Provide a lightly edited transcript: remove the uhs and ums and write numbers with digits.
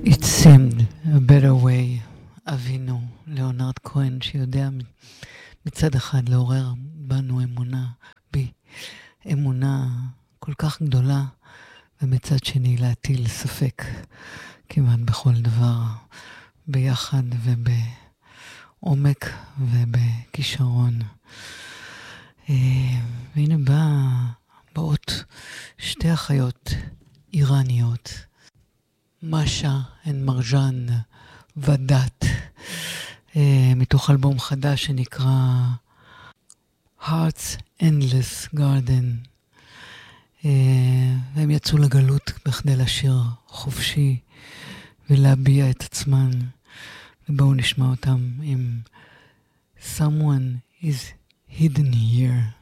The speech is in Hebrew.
It seemed a better way, אבינו, ליאונרד כהן, שיודע מצד אחד לעורר בנו אמונה, בי אמונה כל כך גדולה, ומצד שני להטיל ספק כמעט בכל דבר, ביחד ובעומק ובכישרון. והנה באות שתי אחיות איראניות, משה ומרג'אן ודת, מתוך אלבום חדש שנקרא Heart's Endless Garden. והם יצאו לגלות בכדי לשיר חופשי ולהביע את עצמן, ובואו נשמע אותם עם Someone is Hidden Here.